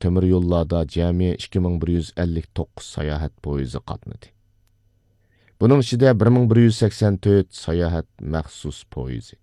temir yo'llarda jami 2159 sayohat poyezi qatnadi. Bunun içinde 1184 sayohat maxsus poyezi,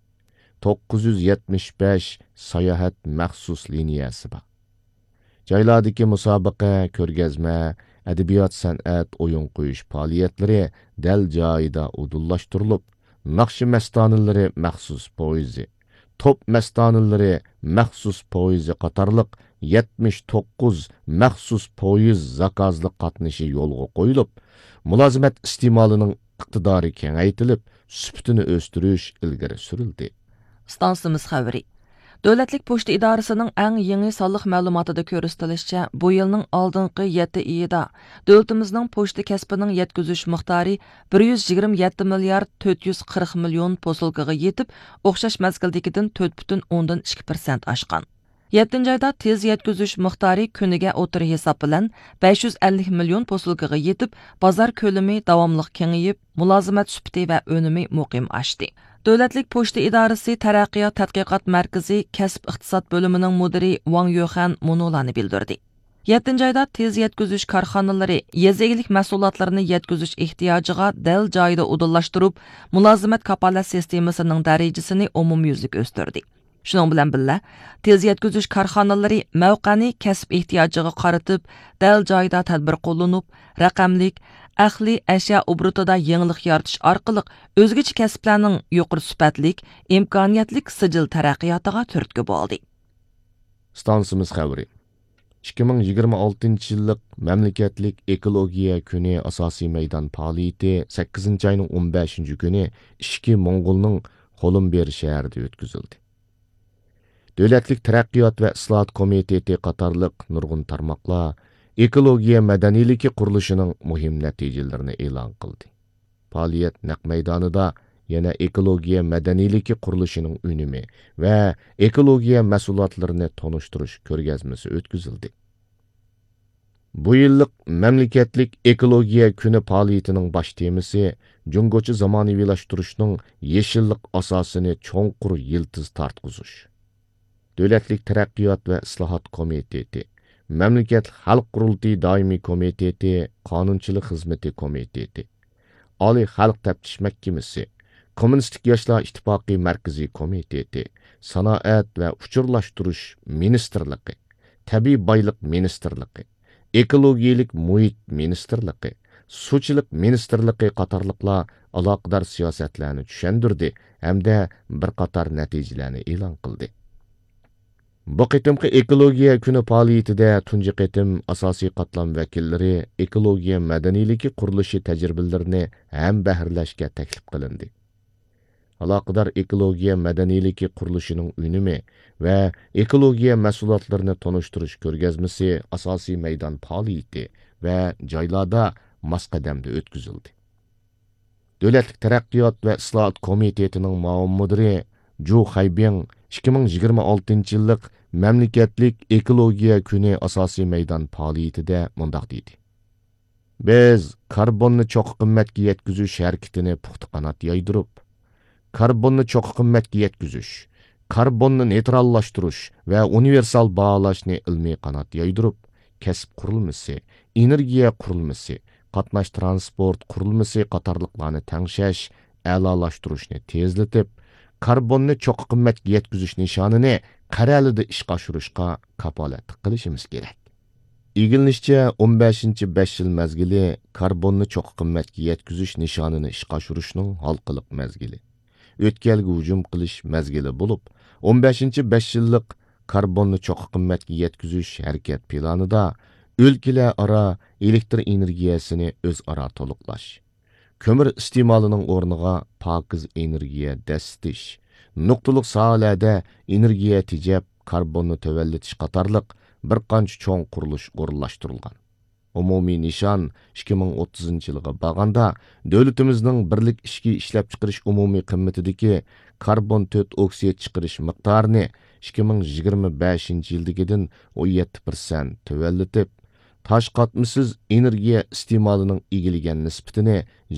975 sayohat maxsus liniyasi bor. Joylardagi musobaqa, ko'rgazma, adabiyot, san'at, o'yin qo'yish faoliyatlari dal joyida udullashtirilib, naqshi mastonalari maxsus poyezi, top mastonalari maxsus poyezi qatorliq 79 maxsus poyez zakazli qatnashi yo'lga qo'yilib, mulozimat iste'molining iqtidori kengaytirilib, sifatini o'stirish ilgari surildi. Stansimiz xabari. Dövlətlik Poçta İdarəsinin ən yeni sallıq məlumatıda görüstülüşçə, bu yılның aldınqı 7 ayında dövlətimizin poçta kəsbinin yetküzüş miqdarı 127 milyard 440 milyon posulkağa yetib, oxşaş məzgildikidən 4,2% aşqan. 7-ci ayda tez yetküzüş miqdarı künüge otur hesap bilen 550 milyon posulkağa yetib, bazar kölümü davamlıq kengiyib, mulazimat süpti və önümü muqim aşdı. Dövlətlik Poçta İdarəsi Tərəqqiyat Tədqiqat Mərkəzi Kəsb İqtisad bölümünün müdiri Wang Yuxan munolarını bildirdi. 7-ci ayda tez yetküzüş karxanaları yezigilik məhsullatlarını yetküzüş ihtiyacıga dəl joyida udullaşdırıb, mulazimat kapalat sistemasının dərəcəsini umumyüzlük östürdü. Şunun bilan birga, tez yetküzüş karxanaları mövqəni kəsb ihtiyacıga qaratıb, dəl joyida tədbir qo'llanıb, raqamlik Əxli əşya obrutida yenilik yaratish orqali o'zgacha kasblarning yuqori sifatlik, imkoniyatlik sijil taraqqiyotiga turtki bo'ldi. Stansimiz xabari. 2026 yillik mamlakatlik ekologiya kuni asosiy maydon faoliyati 8 ayning 15 kuni ishki Mo'ng'ulning Xolumber shahrida o'tkazildi. Davlatlik taraqqiyot va islohot komiteti qatorliq nurg'un tarmoqlar ekologiya madaniyligi qurilishining muhim natijalarini e'lon qildi. Faoliyat naq maydonida yana ekologiya madaniyligi qurilishining unumi va ekologiya mas'uliyatlarini tonishtirish ko'rgazmasi o'tkazildi. Bu yillik mamlakatlik ekologiya kuni faoliyatining bosh temasi Jungocha zamonaviylashtiriishning yeshillik asosini cho'nqur yiltiz tortqizish. Davlatlik taraqqiyot va islohot komiteti, Mamlakat Xalq qurultiyi doimiy komiteti, Qonunchilik xizmati komiteti, Oliy xalq taftish mahkamasi, Kommunistik yoshlar ittifoqi markaziy komiteti, Sanoat va uchurlashtirish ministrligi, Tabiiy boylik ministrligi, Ekologiyalik muhit ministrligi, Suvchilik ministrligi qatorliqlar aloqador siyosatlarni tushundirdi hamda bir qator natijalarni e'lon qildi. Bu qitimqi ekologiya kuni faoliyatida tunji qitim asosiy qatlam vakillari ekologiya madaniyligi qurilishi tajribalarini ham bahrlashga taklif qilindi. Aloqador ekologiya madaniyligi qurilishining unumi va ekologiya mas'uliyatlarini tonishtirish ko'rgazmasi asosiy maydon faoliyati va joylarda masqadamda o'tkazildi. Davlatlik taraqqiyot va islohot komitetining muavin mudiri Ju Haybing 2026 yillik mamlakatlik ekologiya kuni asosiy maydon faoliyatida mundaq deydi. Biz karbonni cho'q qimmatga yetkazish harakatini puxta qanot yaydirib, karbonni cho'q qimmatga yetkazish, karbonni neytrallashtirish va universal baholashni ilmiy qanot yaydirib, kasb qurilmasi, energiya qurilmasi, qatnash transport qurilmasi qatorliqlarni tangshash, a'lolashtirishni tezlatib, karbonni cho'q qimmatga yetkazish nishonini qaralida ishga oshirishga kapolatlik qilishimiz kerak. Igilnishcha 15-5 yil mezgili karbonni cho'q qimmatga yetkazish nishonini ishga oshirishning halqiliq mezgili. O'tkalga hujum qilish mezgili bo'lib, 15-5 yillik karbonni cho'q qimmatga yetkazish harakat planida o'lkalar aro elektr energiyasini o'zaro to'liqlash, ko'mir iste'molining o'rniga pokiz energiya dastatish, nuqtaliq sohalarda energiya tejab karbonni tövelletish qatorliq bir qancha cho'ng qurilish o'rinlashtirilgan. Umumiy nishon 2030 yilga borganda davlatimizning birlik ishki ishlab chiqarish umumiy qimmatidagi karbon 4 oksid chiqarish miqdorini 2025 yildagidan 17% tövelletib, tosh qatmisiz energiya iste'molining egilagan nisbatini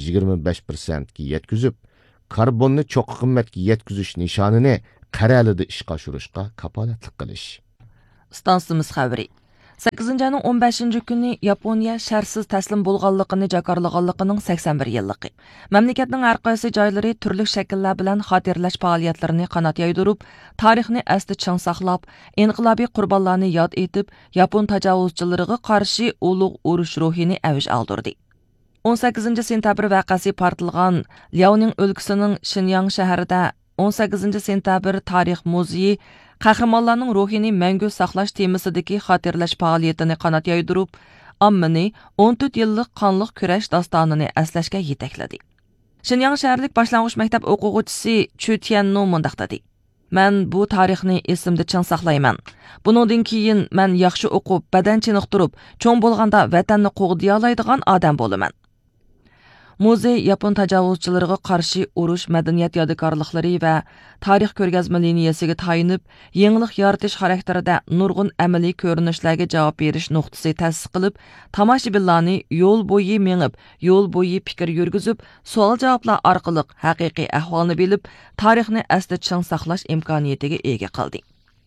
25% ga yetkazib, karbonni cho'q qimmatga yetkazish nishonini qaralida ishga oshirishga kapolatlik qilish. Stansimiz xabari. 8 ayning 15 kuni Yaponiya shartsiz taslim bo'lganligini jakarlaganligining 81 yilligi. Mamlakatning har qaysi joylari turli shakllar bilan xotirlash faoliyatlarini qanot yaydirib, tarixni asli ching saqlab, inqilobiy qurbonlarni yod etib, Yapon tajovuzchilariga qarshi ulug' urush ruhini avj oldirdi. 18 sentabr vaqasi portilgan Liaoning o'lkasining Shinyang shahrida 18 sentabr tarix muzeyi qahramonlarning ruhini mangu saqlash temasidagi xotirlash faoliyatini qanot yaydirib, ommani 14 yillik qonliq kurash dostonini eslashga yetakladi. Shinyang shaharlik boshlang'ich maktab o'quvchisi Chu Tiannu mundaq dedi: "Men bu tarixni esimda ching saqlayman. Buningdan keyin men yaxshi o'qib, badan chiniqtirib, cho'ng bo'lganda vatanni qo'g'diya oladigan odam bo'laman." Muzey Yapon tajovuzchilariga qarshi urush madaniyat yodikorliklari va tarix ko'rgazma liniyasiga tayinib, yangilik yaratish xarakterida nurg'un amaliy ko'rinishlarga javob berish nuqtasi ta'sis qilib, tomoshabinlarni yo'l bo'yi mengib, yo'l bo'yi fikr yurgizib, savol-javoblar orqali haqiqiy ahvolni bilib, tarixni asli ching saqlash imkoniyatiga ega qildi.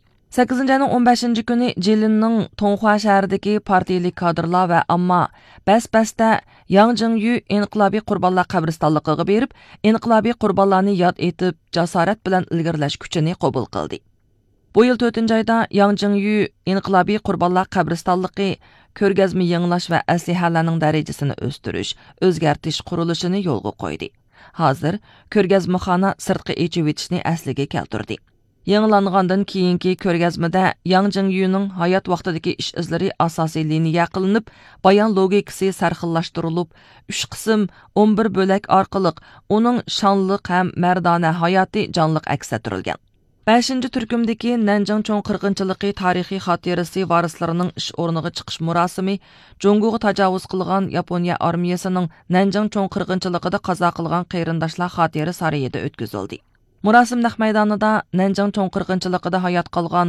8 ayning 15 kuni Jilinning Tonghua shahridagi partiyalik kadrlar va ammo bas-basda Yang Jingyu inqilobiy qurbonlar qabristonligiga berib, inqilobiy qurbonlarni yod etib, jasorat bilan ilgirlash kuchini qabul qildi. Bu yil 4-oyda Yang Jingyu inqilobiy qurbonlar qabristonligi ko'rgazma yangilash va aslihalarning darajasini o'stirish, o'zgartirish qurilishini yo'lga qo'ydi. Hozir ko'rgazmaxona sirtqi echib etishni asliga keltirdi. Yangilangandan keyingi ko'rgazmada Yang Jingyuning hayot vaqtidagi ish izlari asosiy liniya qilinib, bayon logikasi sarxillashtirilib, 3 qism 11 bo'lak orqali uning shonliq ham mardona hayoti jonliq aks ettirilgan. 5-turkumdagi Nanjing cho'ng qirg'inchiligi tarixiy xotirasi varislarining ish o'rniga chiqish murosimi Jongoga tajovuz qilgan Yaponiya armiyasining Nanjing cho'ng qirg'inchiligida qazo qilgan qarindoshlar xotira sarayida o'tkazildi. Murasim naq maydonida Nanjing cho'ng qirg'inchiligida hayot qolgan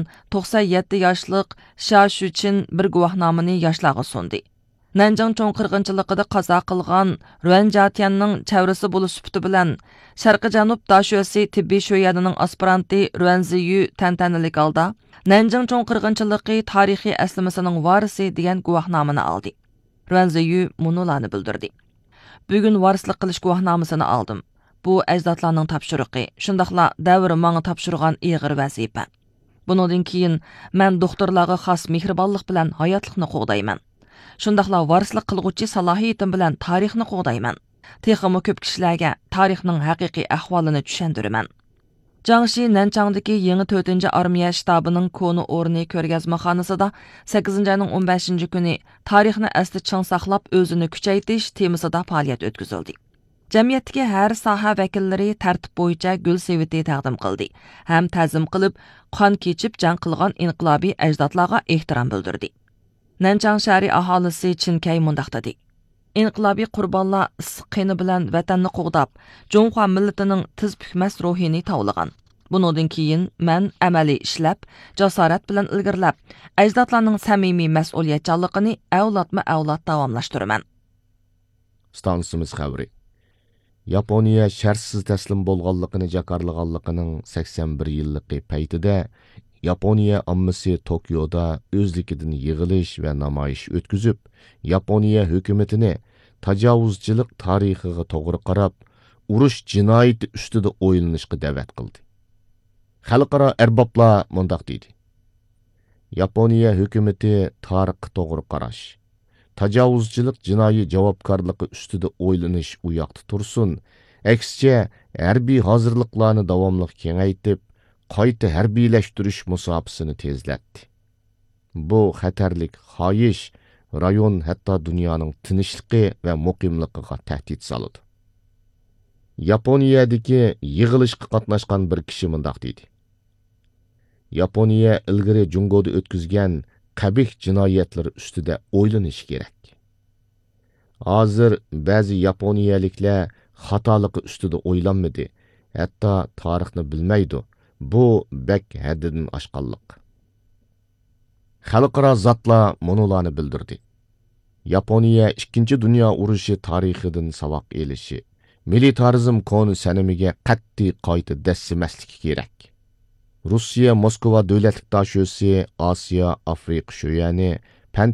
97 yoshlik Sha Shuchin bir guvohnomani yoshlarga sundi. Nanjing cho'ng qirg'inchiligida qazo qilgan Ruan Jatianning chavrasi bo'lish sifati bilan Sharqi Janub Dashosi tibbiy sho'yadining aspiranti Ruan Ziyu tantanalik holda Nanjing cho'ng qirg'inchiligi tarixiy aslimasining varisi degan guvohnomani oldi. Ruan Ziyu munolarni bildirdi: "Bugun varislik qilish guvohnomasini oldim. Bu ajdodlarning topshiriqi, shundaqla davri menga topshirgan ig'ir vazifa. Bundan keyin men doktorlarga xos mehribonlik bilan hayotlikni qo'g'dayman. Shundaqla varislik qilg'uchi salohiyatim bilan tarixni qo'g'dayman. Texmi ko'p kishilarga tarixning haqiqiy ahvolini tushuntiraman." Jiangxi Nanchangdagi yangi 4-armiya shtabining koni o'rni ko'rgazmaxonasida 8 ayning 15 kuni tarixni asli ching saqlab o'zini kuchaytirish temasida faoliyat o'tkazildi. Jamiyatdagi har soha vakillari tartib bo'yicha gul seviti taqdim qildi. Ham ta'zim qilib, qon kechib jang qilgan inqilobiy ajdodlarga ehtirom bildirdi. Nanchang shahri aholisi Chinkay mundaq dedi: "Inqilobiy qurbonlar issiq qini bilan vatanni qo'g'dab, Jonghua millatining tiz bukmas ruhini tovlagan. Bundan keyin men amaliy ishlab, jasorat bilan ilgirlab, ajdodlarning samimiy mas'uliyatchanligini avlodma-avlod davomlashtiraman." Stansimiz xabari. Yaponiya shartsiz taslim bo'lganligini jakarlaganligining 81 yilligi paytida Yaponiya ommasi Tokioda o'zligidan yig'ilish va namoyish o'tkazib, Yaponiya hukumatini tajovuzchilik tarixiga to'g'ri qarab, urush jinoyati ustida o'ylanishga da'vat qildi. Xalqaro arboblar mundaq dedi: Yaponiya hukumati tarixga to'g'ri qarash, tajovuzchilik jinoiy javobgarligi ustida o'ylanish u yoqda tursin, aksicha harbiy hozirliklarni davomli kengaytib, qayta harbiylashtirish musobasini tezlatdi. Bu xatarlik xoyish rayon hatto dunyoning tinchligi va muqimligiga tahdid soladi. Yaponiyadagi yig'ilishga qatnashgan bir kishi mundaq dedi: Yaponiya ilgari Jungoda o'tkazgan qabih jinoyatlar ustida o'ylanish kerak. Hozir ba'zi yaponiyaliklar xatoligi ustida o'ylanmadi, hatto tarixni bilmaydi. Bu bek haddidan oshqanlik. Xalqaro zotlar monolarni bildirdi. Yaponiya 2. dunyo urushi tarixidan saboq elishi, militarizm koni sanamiga qat'iy qayta dassimasligi kerak. Rossiya Moskva davlatlik dashosi Osiyo Afrika sho'yani